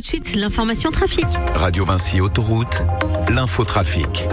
de suite l'information trafic. Radio Vinci Autoroute, l'infotrafic.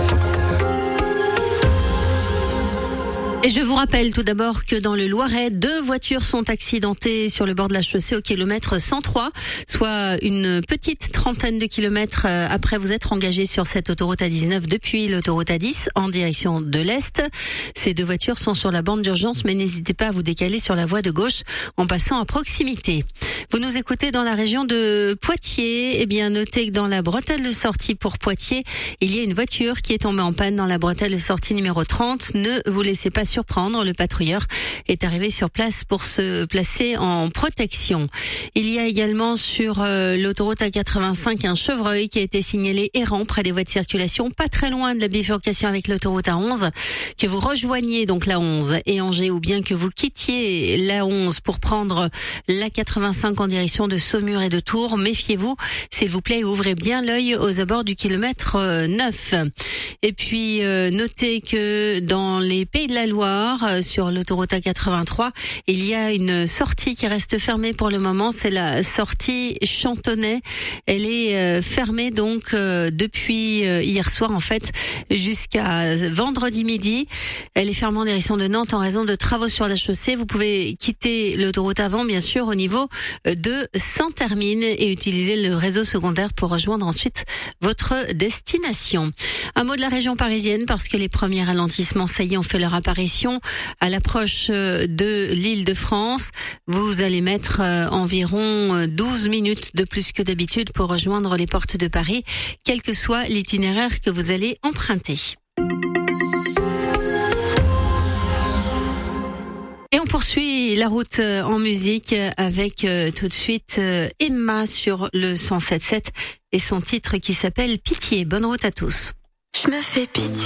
Et je vous rappelle tout d'abord que dans le Loiret, 2 voitures sont accidentées sur le bord de la chaussée au kilomètre 103, soit une petite trentaine de kilomètres après vous être engagé sur cette autoroute A19 depuis l'autoroute A10 en direction de l'Est. Ces 2 voitures sont sur la bande d'urgence, mais n'hésitez pas à vous décaler sur la voie de gauche en passant à proximité. Vous nous écoutez dans la région de Poitiers. Eh bien, notez que dans la bretelle de sortie pour Poitiers, il y a une voiture qui est tombée en panne dans la bretelle de sortie numéro 30. Ne vous laissez pas surprendre, le patrouilleur est arrivé sur place pour se placer en protection. Il y a également sur l'autoroute A85 un chevreuil qui a été signalé errant près des voies de circulation, pas très loin de la bifurcation avec l'autoroute A11. Que vous rejoigniez donc la 11 et Angers ou bien que vous quittiez la 11 pour prendre la 85 en direction de Saumur et de Tours, méfiez-vous, s'il vous plaît, ouvrez bien l'œil aux abords du kilomètre 9. Et puis notez que dans les Pays de la Loire, sur l'autoroute A83, il y a une sortie qui reste fermée pour le moment, c'est la sortie Chantonnay. Elle est fermée donc depuis hier soir en fait jusqu'à vendredi midi. Elle est fermée en direction de Nantes en raison de travaux sur la chaussée. Vous pouvez quitter l'autoroute avant bien sûr au niveau de Saint-Hermine et utiliser le réseau secondaire pour rejoindre ensuite votre destination. Un mot de la région parisienne parce que les premiers ralentissements, ça y est, ont fait leur apparition à l'approche de l'Île-de-France. Vous allez mettre environ 12 minutes de plus que d'habitude pour rejoindre les portes de Paris, quel que soit l'itinéraire que vous allez emprunter. Et on poursuit la route en musique avec tout de suite Emma sur le 107.7 et son titre qui s'appelle Pitié. Bonne route à tous. Je me fais pitié.